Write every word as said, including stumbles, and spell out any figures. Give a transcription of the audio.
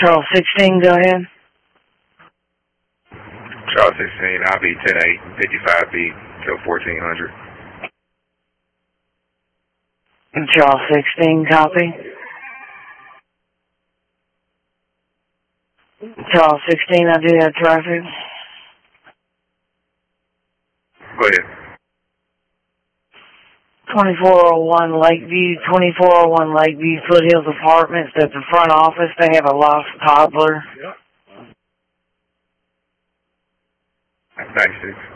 Charles sixteen, go ahead. Charles sixteen, I'll be ten eight, fifty-five B, till fourteen hundred. Charles sixteen, copy. Charles sixteen, I do have traffic. Go ahead. twenty-four oh one Lakeview, twenty-four oh one Lakeview, Foothills Apartments. At the front office, they have a lost toddler. Yep. ninety-six.